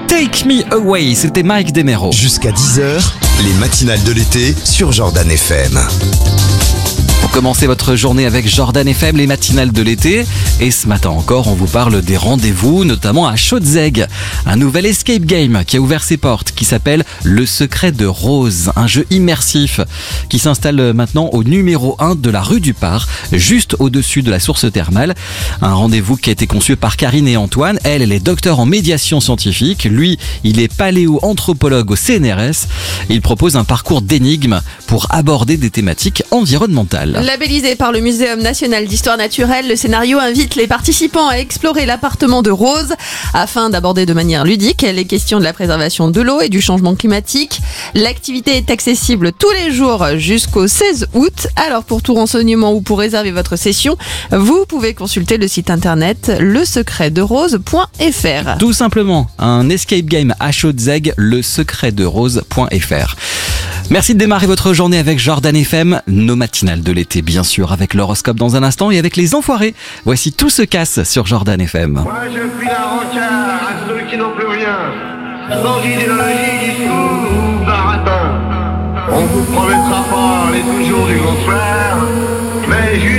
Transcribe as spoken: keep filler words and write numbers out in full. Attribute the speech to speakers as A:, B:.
A: Take Me Away, c'était Mike Demero.
B: Jusqu'à dix heures, les matinales de l'été sur Jordan F M.
A: Pour commencer votre journée avec Jordan F M, les matinales de l'été. Et ce matin encore, on vous parle des rendez-vous, notamment à Chaudzeg. Un nouvel escape game qui a ouvert ses portes, qui s'appelle Le Secret de Rose. Un jeu immersif qui s'installe maintenant au numéro un de la rue du Par, juste au-dessus de la source thermale. Un rendez-vous qui a été conçu par Karine et Antoine. Elle, elle est docteur en médiation scientifique. Lui, il est paléo-anthropologue au C N R S. Il propose un parcours d'énigmes pour aborder des thématiques environnementales.
C: Labellisé par le Muséum national d'histoire naturelle, le scénario invite les participants à explorer l'appartement de Rose afin d'aborder de manière ludique les questions de la préservation de l'eau et du changement climatique. L'activité est accessible tous les jours jusqu'au seize août. Alors pour tout renseignement ou pour réserver votre session, vous pouvez consulter le site internet le secret de rose point f r.
A: Tout simplement, un escape game à Chaudzeg, le secret de rose point f r. Merci de démarrer votre journée avec Jordan F M, nos matinales de l'été bien sûr, avec l'horoscope dans un instant et avec les enfoirés. Voici Tout se casse sur Jordan F M.
D: Moi je suis la rencard à ceux qui n'ont plus rien, sans idéologie, discours ou baratin. On vous promettra pas les toujours du bonsoir.